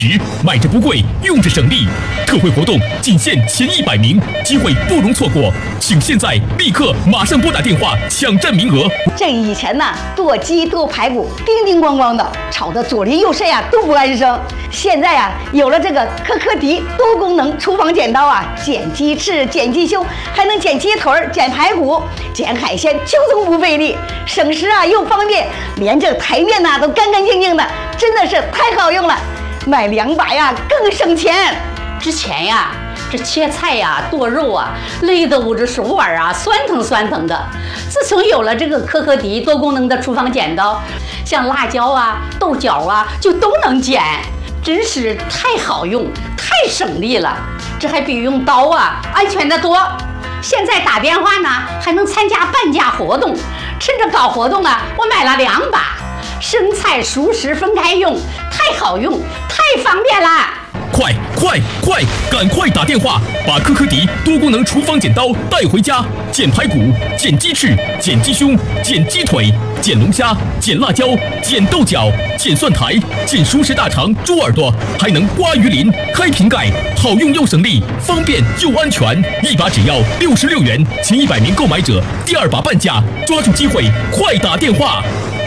买着不贵，用着省力，特惠活动仅限前100名，机会不容错过，请现在立刻马上拨打电话抢占名额。 这以前呢，剁鸡剁排骨，叮叮咣咣的，吵得左邻右舍呀都不安生。现在呀，有了这个科科迪多功能厨房剪刀啊，剪鸡翅、剪鸡胸，还能剪鸡腿、剪排骨、剪海鲜，轻松不费力，省时啊又方便，连这台面呐都干干净净的，真的是太好用了。买2把呀更省钱。 之前呀，这切菜呀、剁肉啊，累得我这手腕啊酸疼酸疼的。自从有了这个科科迪多功能的厨房剪刀，像辣椒啊、豆角啊，就都能剪，真是太好用、太省力了。这还比用刀啊安全得多。现在打电话呢，还能参加半价活动。趁着搞活动啊，我买了2把。生菜熟食分开用，太好用，太方便了！ 快，赶快打电话，把科科迪多功能厨房剪刀带回家，剪排骨、剪鸡翅、剪鸡胸、剪鸡腿、剪龙虾、剪辣椒、剪豆角、剪蒜苔、剪熟食大肠、猪耳朵，还能刮鱼鳞、开瓶盖，好用又省力，方便又安全。1把只要66元，前100名购买者第2把半价，抓住机会，快打电话！